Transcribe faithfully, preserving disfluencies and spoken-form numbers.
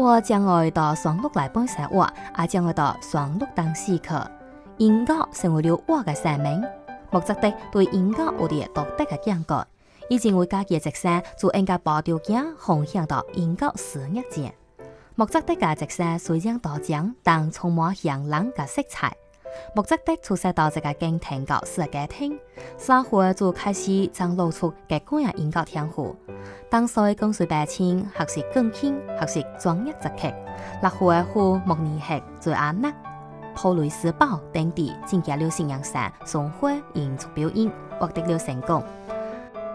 我將愛到雙鹿來本寫話，也將愛到雙鹿當時刻。音樂成為了我嘅生命。莫則的對音樂有啲獨特嘅感覺，以前為家己嘅職聲就應該把條件分享到音樂事業間。莫則的嘅職聲雖然多獎，但充滿香冷嘅色彩。莫則的出世到一個經庭教師嘅家庭，三歲就開始將露出嘅個人音樂天賦。當時跟隨父親學習鋼琴，學習專業作曲。六歲赴慕尼黑做阿納、普雷斯堡等地正價流行音樂上巡迴演出表演，獲得了成功。